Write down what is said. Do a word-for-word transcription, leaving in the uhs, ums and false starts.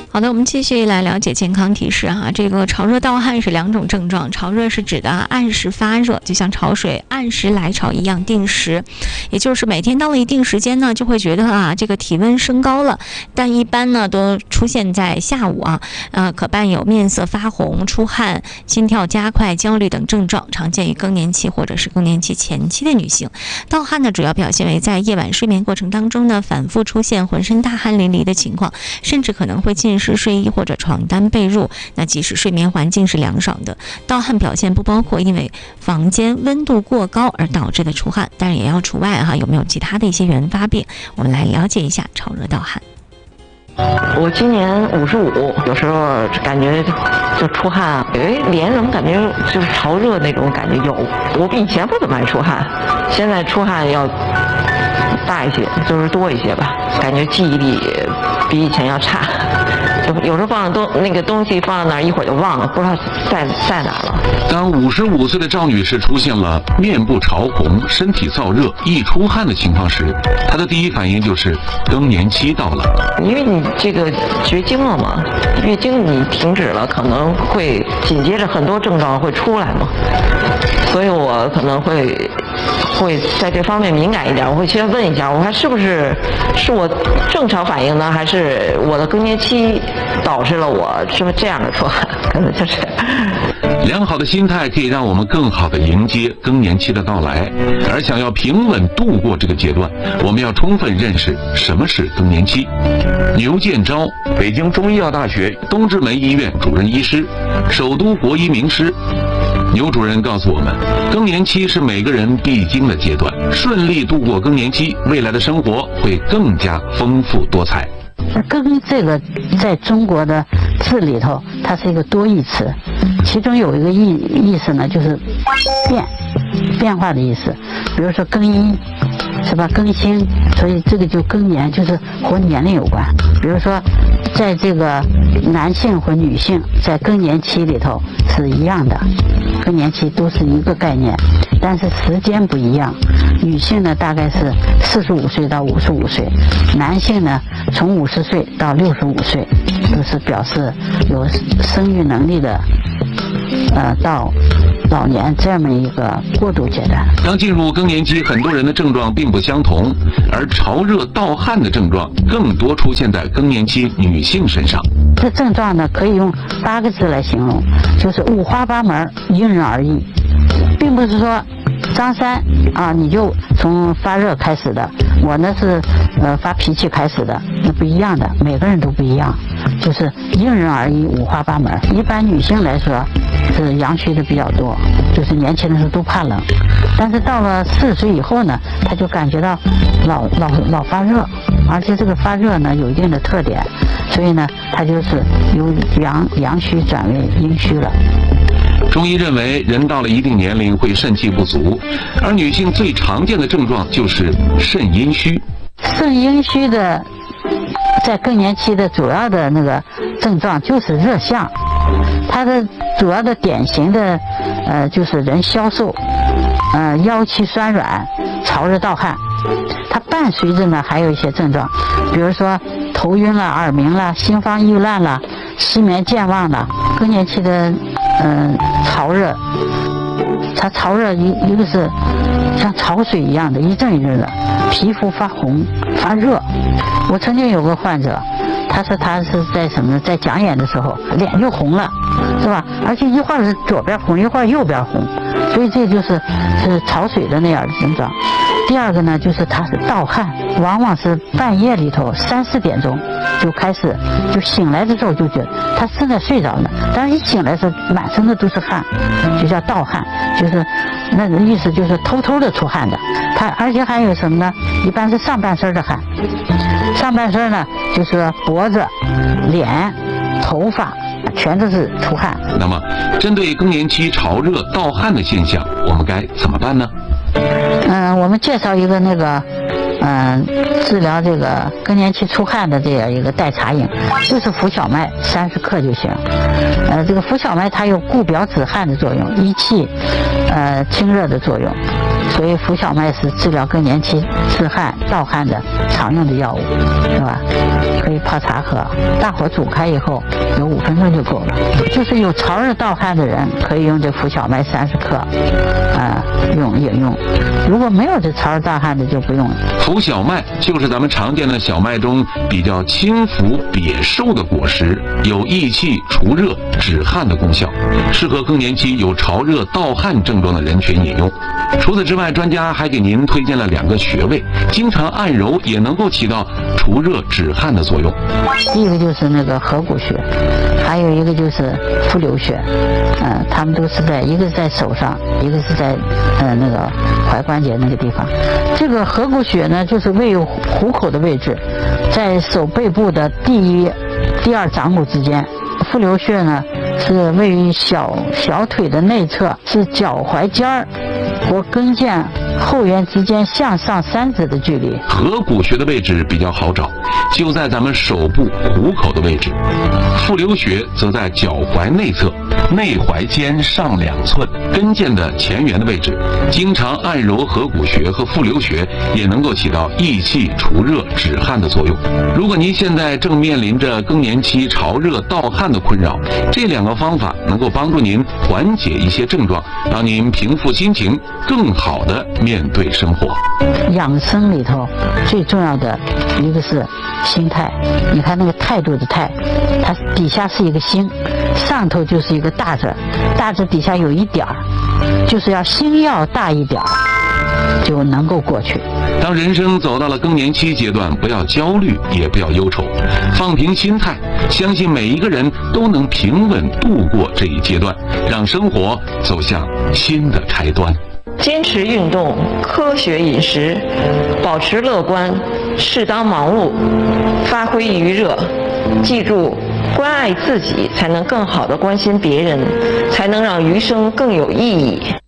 好的，我们继续来了解健康提示哈。这个潮热盗汗是两种症状，潮热是指的按时发热，就像潮水按时来潮一样定时，也就是每天到了一定时间呢，就会觉得啊这个体温升高了，但一般呢都出现在下午啊，呃可伴有面色发红、出汗、心跳加快、焦虑等症状，常见于更年期或者是更年期前期的女性。盗汗呢主要表现为在夜晚睡眠过程当中呢反复出现浑身大汗淋漓的情况，甚至可能会浸湿睡衣或者床单被褥，那即使睡眠环境是凉爽的。盗汗表现不包括因为房间温度过高而导致的出汗，当然也要除外哈，有没有其他的一些原发病，我们来了解一下潮热盗汗。 我今年五十五，有时候感觉就出汗，哎，脸怎么感觉就是潮热那种感觉有。我比以前不怎么爱出汗，现在出汗要大一些，就是多一些吧，感觉记忆力比以前要差。就有时候放东那个东西放在那儿，一会儿就忘了，不知道在在哪了。 当五十五岁的赵女士出现了面部潮红、身体燥热、易出汗的情况时，她的第一反应就是更年期到了。 因为你这个绝经了嘛，月经你停止了，可能会紧接着很多症状会出来嘛，所以我可能会会在这方面敏感一点，我会先问一下，我看是不是是我正常反应呢，还是我的更年期导致了我是不是这样的出汗？可能就是。 良好的心态可以让我们更好地迎接更年期的到来，而想要平稳度过这个阶段，我们要充分认识什么是更年期。牛建昭，北京中医药大学东直门医院主任医师，首都国医名师。牛主任告诉我们，更年期是每个人必经的阶段，顺利度过更年期，未来的生活会更加丰富多彩。 更这个在中国的字里头，它是一个多义词，其中有一个意意思呢，就是变变化的意思。比如说更衣，是吧？更新，所以这个就更年就是和年龄有关。比如说，在这个男性和女性在更年期里头是一样的，更年期都是一个概念，但是时间不一样。女性呢大概是四十五岁到五十五岁，男性呢从五十岁到六十五岁，都是表示有生育能力的，呃，到老年这么一个过渡阶段。 当进入更年期，很多人的症状并不相同，而潮热盗汗的症状更多出现在更年期女性身上。 这症状呢可以用八个字来形容，就是五花八门，因人而异，并不是说张三啊你就从发热开始的，我呢是呃发脾气开始的，那不一样的，每个人都不一样，就是因人而异，五花八门。一般女性来说是阳虚的比较多，就是年轻的时候都怕冷，但是到了四十岁以后呢，她就感觉到老老老发热，而且这个发热呢有一定的特点，所以呢她就是由阳阳虚转为阴虚了。 中医认为，人到了一定年龄会肾气不足，而女性最常见的症状就是肾阴虚。 肾阴虚的在更年期的主要的那个症状就是热象，它的主要的典型的呃就是人消瘦，呃腰膝酸软，潮热盗汗。它伴随着呢还有一些症状，比如说头晕了、耳鸣了、心慌意乱了、失眠健忘了。更年期的嗯、呃、潮热，它潮热一一个是像潮水一样的一阵一阵的，皮肤发红发热。我曾经有个患者，他说他是在什么在讲演的时候脸就红了，是吧？而且一会儿是左边红一会儿右边红，所以这就是是潮水的那样的症状。第二个呢，就是他是盗汗，往往是半夜里头三四点钟就开始，就醒来的时候就觉得他正在睡着呢，但是一醒来的时候满身的都是汗，就叫盗汗，就是那个意思就是偷偷的出汗的。他而且还有什么呢？一般是上半身的汗，上半身呢就是脖子、脸、头发全都是出汗。 那么，针对更年期潮热盗汗的现象，我们该怎么办呢？ 嗯，我们介绍一个那个，嗯，治疗这个更年期出汗的这样一个代茶饮，就是浮小麦三十克就行。呃，这个浮小麦它有固表止汗的作用，益气呃清热的作用，所以浮小麦是治疗更年期自汗、盗汗的常用的药物，是吧？可以泡茶喝，大火煮开以后，有五分钟就够了。就是有潮热盗汗的人，可以用这浮小麦三十克，啊、呃，用饮用。如果没有这潮热盗汗的，就不用了。 浮小麦就是咱们常见的小麦中比较轻浮瘪瘦的果实，有益气除热止汗的功效，适合更年期有潮热盗汗症状的人群饮用。除此之外，专家还给您推荐了两个穴位，经常按揉也能够起到除热止汗的作用。 一个就是那个合谷穴，还有一个就是复流穴，嗯、呃，他们都是在一个是在手上，一个是在呃那个踝关节那个地方。这个合谷穴呢，就是位于虎口的位置，在手背部的第一、第二掌骨之间。复流穴呢，是位于小小腿的内侧，是脚踝尖儿和跟腱后缘之间向上三指的距离。 合谷穴的位置比较好找，就在咱们手部虎口的位置。复流穴则在脚踝内侧，内踝尖上两寸，跟腱的前缘的位置。经常按揉合谷穴和复流穴，也能够起到益气除热止汗的作用。如果您现在正面临着更年期潮热盗汗的困扰，这两个方法能够帮助您缓解一些症状，让您平复心情，更好的面对生活。 养生里头最重要的一个是心态，你看那个态度的态，它底下是一个心，上头就是一个大字，大字底下有一点儿，就是要心要大一点儿，就能够过去。 当人生走到了更年期阶段，不要焦虑，也不要忧愁，放平心态，相信每一个人都能平稳度过这一阶段，让生活走向新的开端。 坚持运动，科学饮食，保持乐观，适当忙碌，发挥余热。记住，关爱自己，才能更好地关心别人，才能让余生更有意义。